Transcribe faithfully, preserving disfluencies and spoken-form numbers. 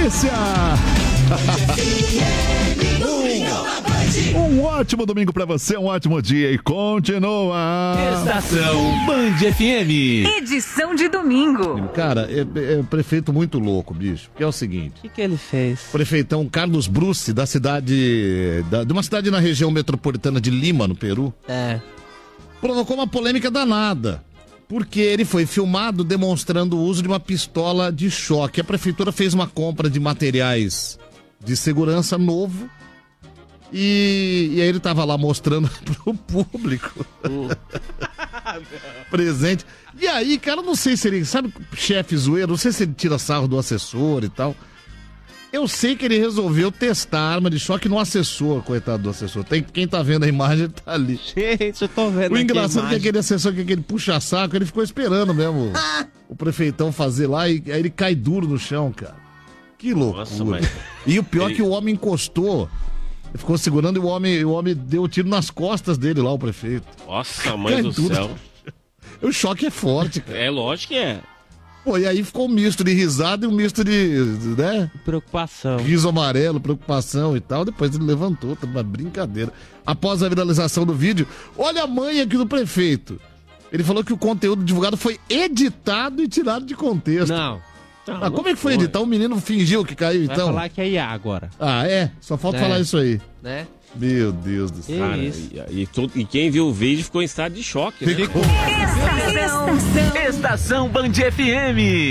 delícia! Um ótimo domingo pra você, um ótimo dia e continua. Estação Band F M. Edição de domingo. Cara, é, é prefeito muito louco, bicho. Que é o seguinte. O que, que ele fez? Prefeitão Carlos Bruce, da cidade... Da, de uma cidade na região metropolitana de Lima, no Peru. É. Provocou uma polêmica danada. Porque ele foi filmado demonstrando o uso de uma pistola de choque. A prefeitura fez uma compra de materiais de segurança novo. E, e aí ele tava lá mostrando pro público. Presente. E aí, cara, não sei se ele... Sabe, chefe zoeiro, não sei se ele tira sarro do assessor e tal. Eu sei que ele resolveu testar a arma de choque no assessor, coitado do assessor. Tem, quem tá vendo a imagem tá ali. Gente, eu tô vendo. O engraçado é que aquele assessor, que aquele puxa-saco, ele ficou esperando mesmo o prefeitão fazer lá e aí ele cai duro no chão, cara. Que loucura. Nossa, mas... E o pior é que o homem encostou, ele ficou segurando e o homem, o homem deu tiro nas costas dele lá, o prefeito. Nossa, mãe Cai do duro. céu. O choque é forte, cara. É lógico que é. Pô, e aí ficou um misto de risada e um misto de, né? Preocupação. Riso amarelo, preocupação e tal. Depois ele levantou, tá uma brincadeira. Após a viralização do vídeo, olha a mãe aqui do prefeito. Ele falou que o conteúdo divulgado foi editado e tirado de contexto. Não. Não, Ah, como é que foi editar? O menino fingiu que caiu, Vai então? falar que é I A agora. Ah, é? Só falta É. falar isso aí. Né? Meu Deus do céu. Cara, isso. e, e, todo- e quem viu o vídeo ficou em estado de choque, né? Ficou. Estação, Estação Band F M.